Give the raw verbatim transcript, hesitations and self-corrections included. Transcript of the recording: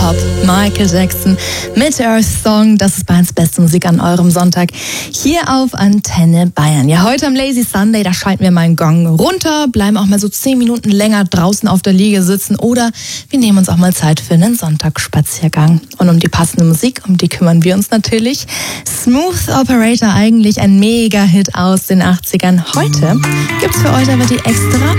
Pop. Michael Jackson mit Earth Song. Das ist Bayerns beste Musik an eurem Sonntag hier auf Antenne Bayern. Ja, heute am Lazy Sunday, da schalten wir mal einen Gong runter, bleiben auch mal so zehn Minuten länger draußen auf der Liege sitzen oder wir nehmen uns auch mal Zeit für einen Sonntagsspaziergang. Und um die passende Musik, um die kümmern wir uns natürlich. Smooth Operator, eigentlich ein Mega-Hit aus den achtzigern. Heute gibt's für euch aber die extra